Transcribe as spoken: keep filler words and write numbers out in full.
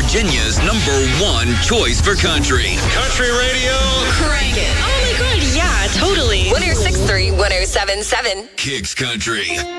Virginia's number one choice for country. Country radio. Crank it. Oh my God, yeah, totally. one oh six point three, one oh seven point seven. Kicks Country.